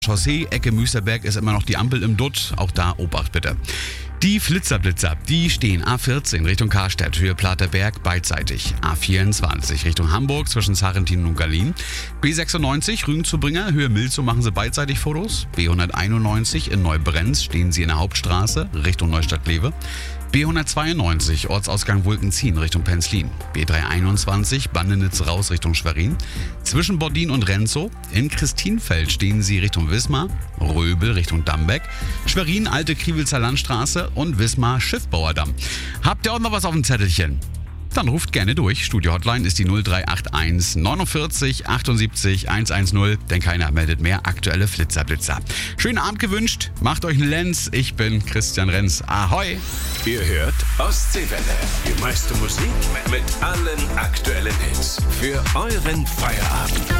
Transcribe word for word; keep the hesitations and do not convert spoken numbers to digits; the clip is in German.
Chaussee, Ecke Müsterberg ist immer noch die Ampel im Dutt. Auch da Obacht bitte. Die Flitzer-Blitzer, die stehen A vierzehn Richtung Karstadt, Höhe Platerberg, beidseitig. A vierundzwanzig Richtung Hamburg zwischen Sarrentin und Gallien. B sechsundneunzig Rügen zu Bringer, Höhe Milzow machen Sie beidseitig Fotos. B hunderteinundneunzig in Neubrenz stehen Sie in der Hauptstraße Richtung Neustadt-Kleve. B hundertzweiundneunzig Ortsausgang Wulkenzien Richtung Penzlin. B dreihunderteinundzwanzig Bandenitz raus Richtung Schwerin. Zwischen Bordin und Renzow. In Christinfeld stehen Sie Richtung Wismar. Röbel Richtung Dambeck. Schwerin Alte Kriwitzer Landstraße und Wismar Schiffbauerdamm. Habt ihr auch noch was auf dem Zettelchen? Dann ruft gerne durch. Studio-Hotline ist die null drei acht eins neunundvierzig achtundsiebzig hundertzehn, denn keiner meldet mehr aktuelle Flitzer-Blitzer. Schönen Abend gewünscht, macht euch einen Lenz. Ich bin Christian Renz. Ahoi! Ihr hört Ostseewelle. Die meiste Musik mit allen aktuellen Hits. Für euren Feierabend.